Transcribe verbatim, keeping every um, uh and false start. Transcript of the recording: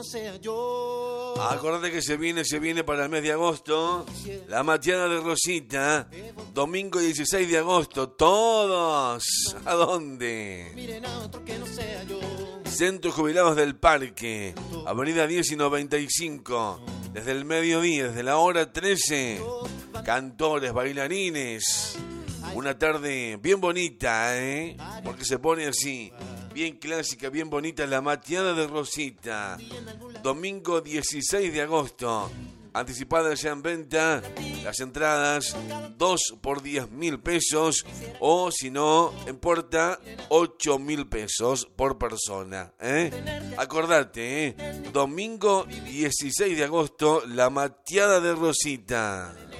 Acordate que se viene, se viene para el mes de agosto la mateada de Rosita, domingo dieciséis de agosto, todos, ¿a dónde? Centro Jubilados del Parque, avenida diez y noventa y cinco, desde el mediodía, desde la hora trece, cantores, bailarines, una tarde bien bonita, ¿eh? Porque se pone así, bien clásica, bien bonita, la mateada de Rosita, domingo dieciséis de agosto, anticipada ya en venta, las entradas dos por diez mil pesos, o si no, en puerta, ocho mil pesos por persona, ¿eh? Acordate, ¿eh? Domingo dieciséis de agosto, la mateada de Rosita.